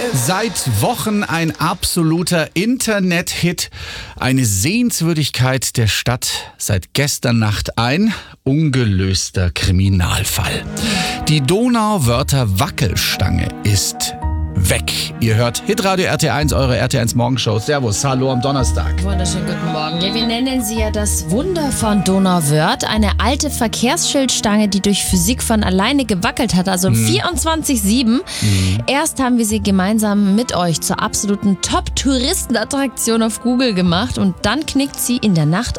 Seit Wochen ein absoluter Internet-Hit, eine Sehenswürdigkeit der Stadt. Seit gestern Nacht ein ungelöster Kriminalfall. Die Donauwörther Wackelstange ist weg. Ihr hört Hitradio RT1, eure RT1 Morgenshow. Servus, hallo am Donnerstag. Wunderschönen guten Morgen. Ja, wir nennen sie ja das Wunder von Donauwörth. Eine alte Verkehrsschildstange, die durch Physik von alleine gewackelt hat, also 24/7. Erst haben wir sie gemeinsam mit euch zur absoluten Top-Touristenattraktion auf Google gemacht und dann knickt sie in der Nacht